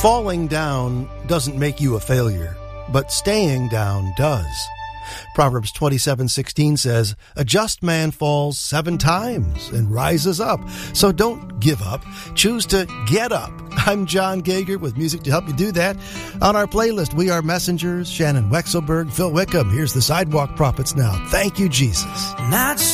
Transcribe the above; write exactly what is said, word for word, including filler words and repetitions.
Falling down doesn't make you a failure, but staying down does. Proverbs twenty-seven sixteen says, "A just man falls seven times and rises up." So don't give up. Choose to get up. I'm John Gager with music to help you do that. On our playlist, We Are Messengers, Shannon Wexelberg, Phil Wickham. Here's the Sidewalk Prophets now. Thank you, Jesus. Not